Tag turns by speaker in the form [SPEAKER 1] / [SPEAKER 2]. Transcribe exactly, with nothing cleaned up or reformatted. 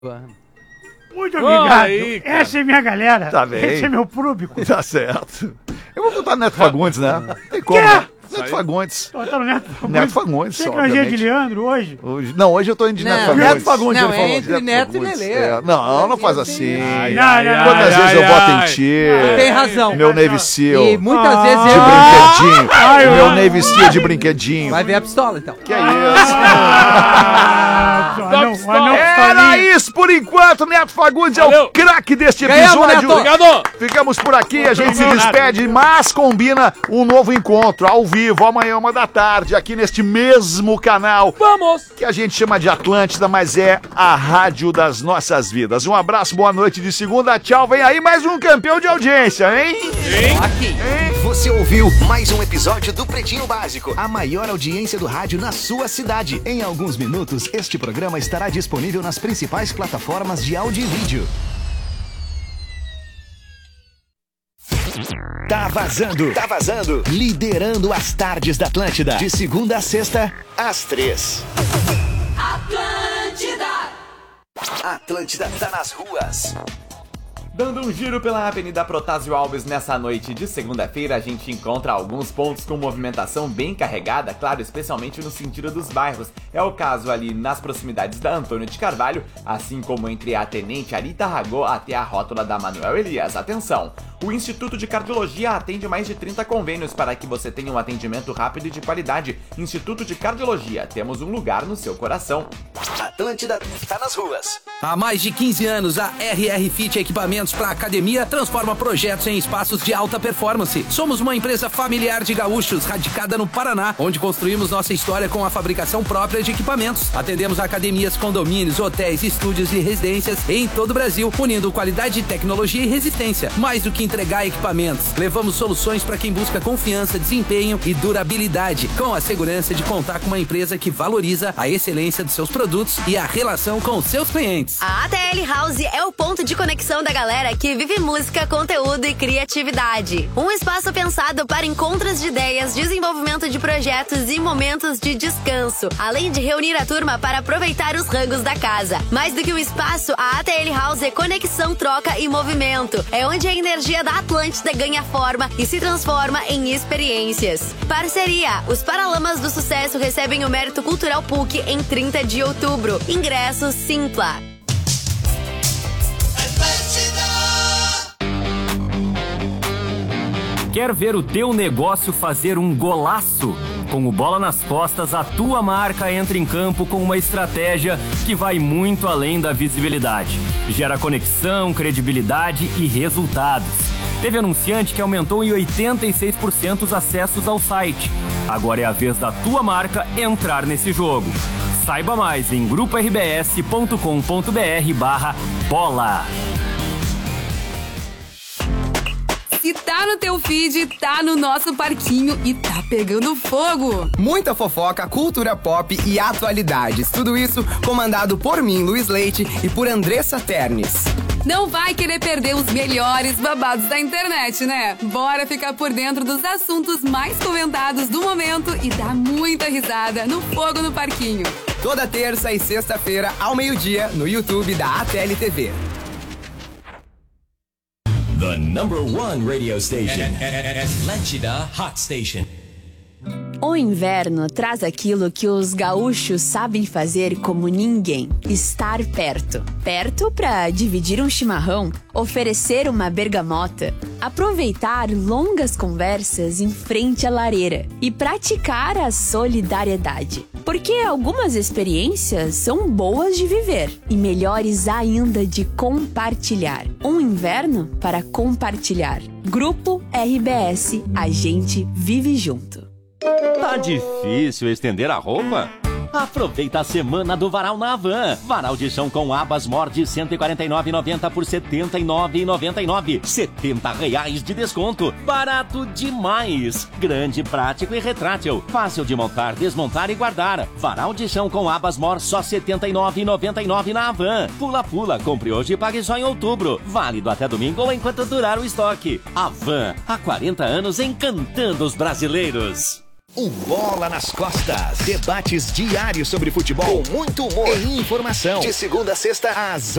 [SPEAKER 1] Muito obrigado.
[SPEAKER 2] Aí,
[SPEAKER 1] essa é minha galera.
[SPEAKER 3] Tá bem.
[SPEAKER 1] Esse é meu público.
[SPEAKER 3] Tá certo. Eu vou botar Neto Fagundes, né? Tem como, né? Neto Fagundes.
[SPEAKER 1] Tô, tô no Neto Fagundes.
[SPEAKER 3] Neto Fagundes,
[SPEAKER 1] Você canjinha de Leandro hoje?
[SPEAKER 3] hoje? Não, hoje eu tô indo de
[SPEAKER 4] Não,
[SPEAKER 3] Neto Fagundes.
[SPEAKER 4] Neto Fagundes,
[SPEAKER 3] ele
[SPEAKER 4] não,
[SPEAKER 3] falou.
[SPEAKER 4] é entre Neto e
[SPEAKER 3] Fagundes.
[SPEAKER 4] Lelê.
[SPEAKER 3] É, não, não faz assim.
[SPEAKER 2] Ai,
[SPEAKER 1] Não,
[SPEAKER 2] ai,
[SPEAKER 1] não,
[SPEAKER 2] ai,
[SPEAKER 3] Quantas
[SPEAKER 2] ai,
[SPEAKER 3] vezes eu
[SPEAKER 2] ai,
[SPEAKER 3] boto em
[SPEAKER 2] ai.
[SPEAKER 3] ti?
[SPEAKER 4] Tem razão.
[SPEAKER 3] Meu Navy Seal.
[SPEAKER 4] E muitas
[SPEAKER 1] Ah.
[SPEAKER 4] vezes
[SPEAKER 3] De
[SPEAKER 4] eu...
[SPEAKER 3] brinquedinho.
[SPEAKER 1] Ai,
[SPEAKER 3] Meu
[SPEAKER 1] ai.
[SPEAKER 3] Navy Seal de brinquedinho.
[SPEAKER 4] Vai ver a pistola, então.
[SPEAKER 3] Que é isso?
[SPEAKER 1] Ah, anão, anão
[SPEAKER 3] Era
[SPEAKER 1] pistolinha.
[SPEAKER 3] isso por enquanto. Neto Fagundes é o
[SPEAKER 2] Valeu.
[SPEAKER 3] craque deste
[SPEAKER 4] Ganhamos,
[SPEAKER 3] episódio.
[SPEAKER 4] Neto.
[SPEAKER 2] Obrigado.
[SPEAKER 3] Ficamos por aqui, a gente se
[SPEAKER 1] ganhou nada.
[SPEAKER 3] despede, mas combina um novo encontro ao vivo, amanhã, uma da tarde, aqui neste mesmo canal,
[SPEAKER 2] Vamos.
[SPEAKER 3] que a gente chama de Atlântida, mas é a rádio das nossas vidas. Um abraço, boa noite de segunda, tchau. Vem aí mais um campeão de audiência, hein?
[SPEAKER 4] Aqui.
[SPEAKER 5] Você ouviu mais um episódio do Pretinho Básico, a maior audiência do rádio na sua cidade. Em alguns minutos, este programa estará disponível nas principais plataformas de áudio e vídeo. Tá vazando, tá vazando. Liderando as tardes da Atlântida. De segunda a sexta, às três.
[SPEAKER 6] Atlântida!
[SPEAKER 5] Atlântida tá nas ruas.
[SPEAKER 7] Dando um giro pela Avenida Protásio Alves nessa noite de segunda-feira, a gente encontra alguns pontos com movimentação bem carregada, claro, especialmente no sentido dos bairros. É o caso ali nas proximidades da Antônio de Carvalho, assim como entre a Tenente Arita Ragô até a rótula da Manuel Elias. Atenção! O Instituto de Cardiologia atende mais de trinta convênios para que você tenha um atendimento rápido e de qualidade. Instituto de Cardiologia, temos um lugar no seu coração.
[SPEAKER 5] Atlântida tá nas ruas.
[SPEAKER 8] Há mais de quinze anos, a R R Fit Equipamentos para Academia transforma projetos em espaços de alta performance. Somos uma empresa familiar de gaúchos radicada no Paraná, onde construímos nossa história com a fabricação própria de equipamentos. Atendemos academias, condomínios, hotéis, estúdios e residências em todo o Brasil, unindo qualidade, tecnologia e resistência. Mais do que entregar equipamentos, levamos soluções para quem busca confiança, desempenho e durabilidade, com a segurança de contar com uma empresa que valoriza a excelência dos seus produtos e a relação com os seus clientes.
[SPEAKER 9] A A T L House é o ponto de conexão da galera que vive música, conteúdo e criatividade. Um espaço pensado para encontros de ideias, desenvolvimento de projetos e momentos de descanso, além de reunir a turma para aproveitar os rangos da casa. Mais do que um espaço, a A T L House é conexão, troca e movimento. É onde a energia da Atlântida ganha forma e se transforma em experiências. Parceria: os Paralamas do Sucesso recebem o Mérito Cultural P U C em trinta de outubro. Ingressos Simpla.
[SPEAKER 10] Quer ver o teu negócio fazer um golaço? Com o Bola nas Costas, a tua marca entra em campo com uma estratégia que vai muito além da visibilidade. Gera conexão, credibilidade e resultados. Teve anunciante que aumentou em oitenta e seis por cento os acessos ao site. Agora é a vez da tua marca entrar nesse jogo. Saiba mais em grupo r b s ponto com ponto b r barra bola.
[SPEAKER 6] Se tá no teu feed, tá no nosso parquinho e tá pegando fogo.
[SPEAKER 11] Muita fofoca, cultura pop e atualidades. Tudo isso comandado por mim, Luiz Leite, e por Andressa Ternes.
[SPEAKER 6] Não vai querer perder os melhores babados da internet, né? Bora ficar por dentro dos assuntos mais comentados do momento e dar muita risada no Fogo no Parquinho.
[SPEAKER 11] Toda terça e sexta-feira, ao meio-dia, no YouTube da A T L T V.
[SPEAKER 12] The number one radio station. Atlântida Hot Station.
[SPEAKER 9] O inverno traz aquilo que os gaúchos sabem fazer como ninguém: estar perto. Perto para dividir um chimarrão, oferecer uma bergamota, aproveitar longas conversas em frente à lareira e praticar a solidariedade. Porque algumas experiências são boas de viver e melhores ainda de compartilhar. Um inverno para compartilhar. Grupo R B S, a gente vive junto.
[SPEAKER 13] Tá difícil estender a roupa? Aproveita a semana do Varal na Havan. Varal de chão com abas Mor de cento e quarenta e nove reais e noventa centavos por setenta e nove reais e noventa e nove centavos. setenta reais de desconto. Barato demais. Grande, prático e retrátil. Fácil de montar, desmontar e guardar. Varal de chão com abas Mor só setenta e nove reais e noventa e nove centavos na Havan. Pula pula, compre hoje e pague só em outubro. Válido até domingo ou enquanto durar o estoque. Havan, há quarenta anos encantando os brasileiros.
[SPEAKER 5] O Bola nas Costas. Debates diários sobre futebol com muito humor e informação. De segunda a sexta às